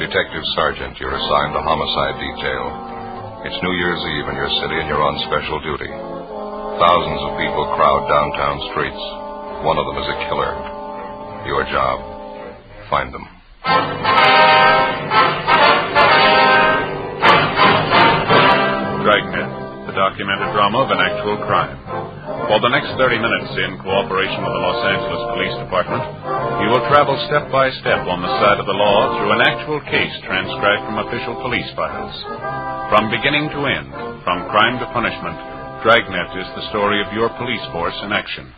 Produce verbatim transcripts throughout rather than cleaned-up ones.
Detective Sergeant. You're assigned to homicide detail. It's New Year's Eve in your city and you're on special duty. Thousands of people crowd downtown streets. One of them is a killer. Your job, find them. Dragnet, the documented drama of an actual crime. For the next thirty minutes, in cooperation with the Los Angeles Police Department, you will travel step by step on the side of the law through an actual case transcribed from official police files. From beginning to end, from crime to punishment, Dragnet is the story of your police force in action.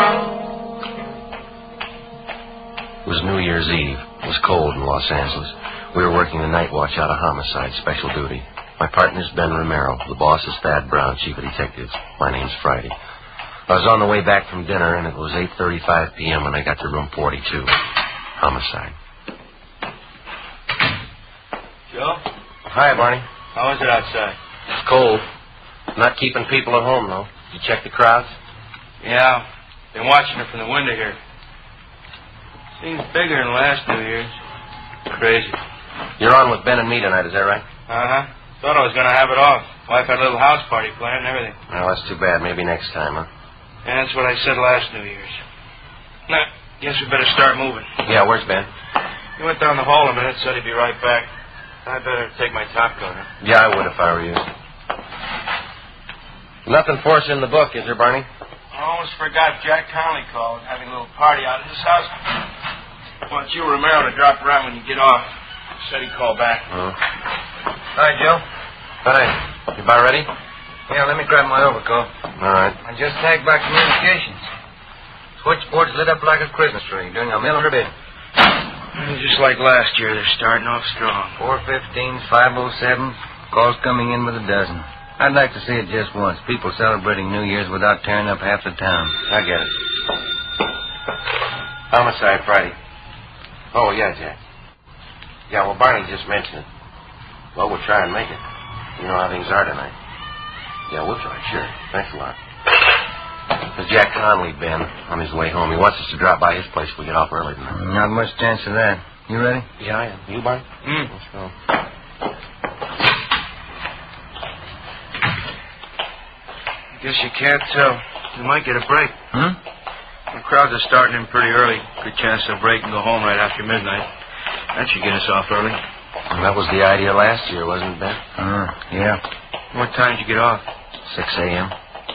It was New Year's Eve. It was cold in Los Angeles. We were working the night watch out of homicide, special duty. My partner's Ben Romero. The boss is Thad Brown, chief of detectives. My name's Friday. I was on the way back from dinner, and it was eight thirty-five p.m. when I got to room forty-two. Homicide. Joe? Hi, Barney. How is it outside? It's cold. Not keeping people at home, though. Did you check the crowds? Yeah. Been watching it from the window here. Seems bigger than last New Year's. Crazy. You're on with Ben and me tonight, is that right? Uh-huh. Thought I was going to have it off. Wife had a little house party planned and everything. Well, that's too bad. Maybe next time, huh? Yeah, that's what I said last New Year's. Now, guess we better start moving. Yeah, where's Ben? He went down the hall a minute, said he'd be right back. I better take my top coat, huh? Yeah, I would if I were you. Nothing for us in the book, is there, Barney? I almost forgot Jack Conley called, having a little party out at his house. I want you, Romero, to drop around when you get off. Said he'd call back. Oh. Hi, Joe. Hi. You about ready? Yeah, let me grab my overcoat. All right. I just tagged back communications. Switchboard's lit up like a Christmas tree. Doing a mill or bid. Just like last year, they're starting off strong. four fifteens, five oh seven. Calls coming in with a dozen. I'd like to see it just once. People celebrating New Year's without tearing up half the town. I get it. Homicide Friday. Oh, yeah, Jack. Yeah, well, Barney just mentioned it. Well, we'll try and make it. You know how things are tonight. Yeah, we'll try, sure. Thanks a lot. There's Jack Conley, Ben, on his way home. He wants us to drop by his place if we get off early tonight. Not much chance of that. You ready? Yeah, I am. You, Barney? Mm. Let's go. Guess you can't tell. You might get a break. Hmm? The crowds are starting in pretty early. Good chance they'll break and go home right after midnight. That should get us off early. Well, that was the idea last year, wasn't it, Ben? Uh, yeah. What time did you get off? six a.m.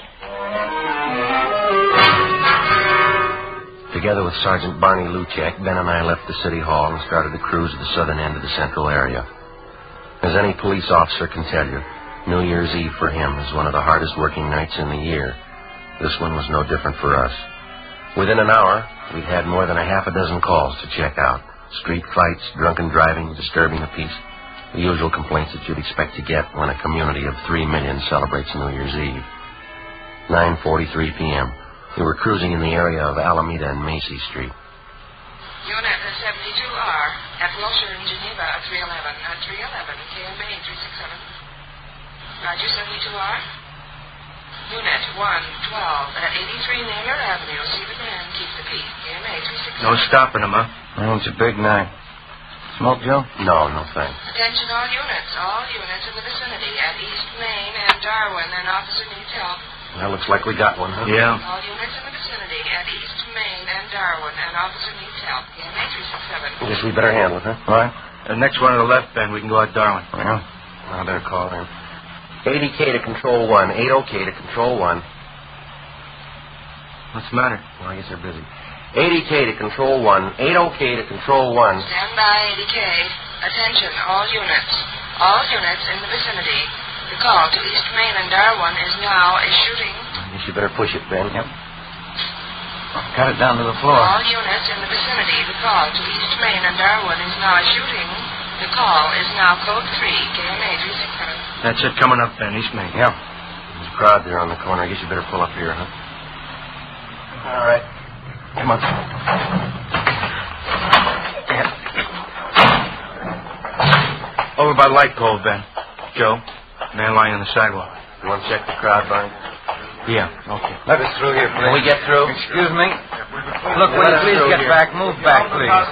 Together with Sergeant Barney Luchek, Ben and I left the city hall and started to cruise to the southern end of the central area. As any police officer can tell you, New Year's Eve for him is one of the hardest working nights in the year. This one was no different for us. Within an hour, we'd had more than a half a dozen calls to check out. Street fights, drunken driving, disturbing the peace. The usual complaints that you'd expect to get when a community of three million celebrates New Year's Eve. nine forty-three p.m. We were cruising in the area of Alameda and Macy Street. Unit seventy-two R at Wilshire in Geneva at three eleven. At three eleven, K M A three six seven. Roger, seventy-two R. Unit one twelve at eighty-three Naylor Avenue. See the man, keep the peace. K M A three six seven. No stopping them, huh? Well, it's a big night. Smoke, Joe? No, no thanks. Attention all units. All units in the vicinity at East Main and Darwin. An officer needs help. That looks like we got one, huh? Yeah. All units in the vicinity at East Main and Darwin. An officer needs help. K M A three six seven. Guess we better handle it, huh? All right. The next one to the left, Ben. We can go out Darwin. Well, I better call him. eighty K to control one. eighty K to control one. What's the matter? Well, I guess they're busy. eighty K to control one. eighty K to control one. Stand by, eighty K. Attention, all units. All units in the vicinity. The call to East Main and Darwin is now a shooting. I guess you better push it, Ben. Yep. Cut it down to the floor. All units in the vicinity. The call to East Main and Darwin is now a shooting. The call is now code three, K M A three six seven. That's it, coming up, Ben. East Main. Yeah. There's a crowd there on the corner. I guess you better pull up here, huh? All right. Come on. Over by Light Pole, Ben. Joe, man lying on the sidewalk. You want to check the crowd, Barney? Yeah, okay. Let us through here, please. Can we get through? Excuse me? Look, will you please get back? Move back, please.